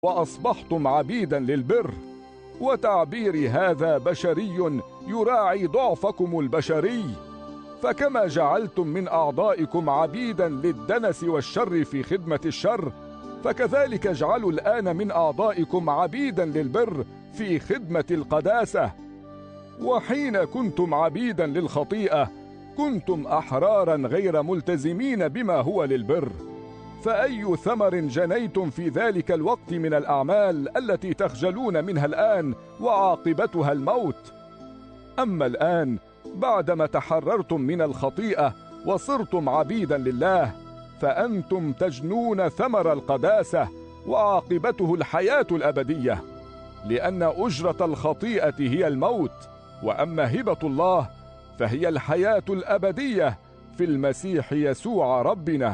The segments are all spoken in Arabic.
وأصبحتم عبيدا للبر. وتعبيري هذا بشري يراعي ضعفكم البشري، فكما جعلتم من أعضائكم عبيدا للدنس والشر في خدمة الشر، فكذلك اجعلوا الآن من أعضائكم عبيدا للبر في خدمة القداسة. وحين كنتم عبيدا للخطيئة كنتم أحرارا غير ملتزمين بما هو للبر، فأي ثمر جنيتم في ذلك الوقت من الأعمال التي تخجلون منها الآن وعاقبتها الموت؟ أما الآن بعدما تحررتم من الخطيئة وصرتم عبيدا لله، فأنتم تجنون ثمر القداسة وعاقبته الحياة الأبدية، لأن أجرة الخطيئة هي الموت، وأما هبة الله فهي الحياة الأبدية في المسيح يسوع ربنا.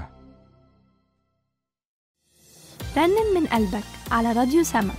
رنم من قلبك على راديو سما.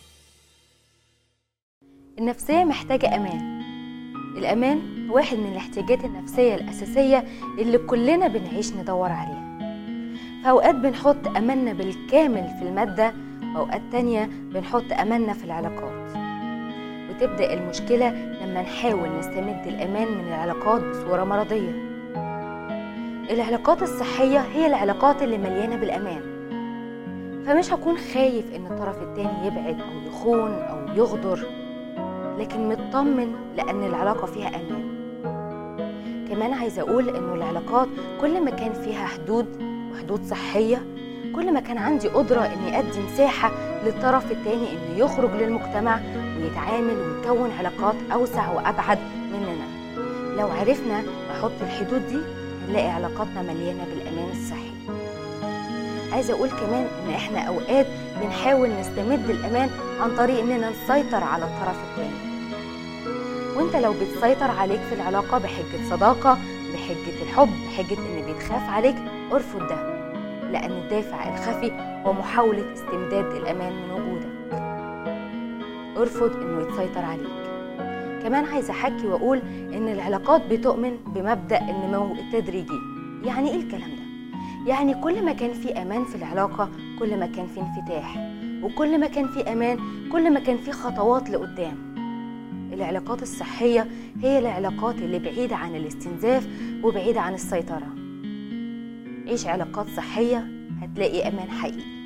النفسية محتاجة أمان. الأمان واحد من الاحتياجات النفسية الأساسية اللي كلنا بنعيش ندور عليها. فأوقات بنحط أماننا بالكامل في المادة، وأوقات تانية بنحط أماننا في العلاقات. وتبدأ المشكلة لما نحاول نستمد الأمان من العلاقات بصورة مرضية. العلاقات الصحية هي العلاقات اللي مليانة بالأمان، فمش هكون خايف إن الطرف التاني يبعد أو يخون أو يغدر، لكن مطمن لأن العلاقة فيها أمان. كمان عايزة أقول إنه العلاقات كل ما كان فيها حدود صحية، كل ما كان عندي قدرة إني أدي مساحة للطرف التاني إنه يخرج للمجتمع ويتعامل ويكون علاقات أوسع وأبعد مننا. لو عرفنا نحط الحدود دي هنلاقي علاقاتنا مليانة بالأمان الصحي. عايزة أقول كمان إن إحنا أوقات بنحاول نستمد الأمان عن طريق إننا نسيطر على الطرف التاني. وإنت لو بتسيطر عليك في العلاقة بحجة صداقة، بحجة الحب، بحجة إن بيتخاف عليك، ارفض ده، لأن الدافع الخفي هو محاولة استمداد الأمان من وجودك. ارفض إنه يتسيطر عليك. كمان عايزة أحكي وأقول إن العلاقات بتؤمن بمبدأ النمو التدريجي. يعني إيه الكلام ده؟ يعني كل ما كان في أمان في العلاقة كل ما كان في انفتاح، وكل ما كان في أمان كل ما كان في خطوات لقدام. العلاقات الصحية هي العلاقات اللي بعيدة عن الاستنزاف وبعيدة عن السيطرة. عيش علاقات صحية هتلاقي أمان حقيقي.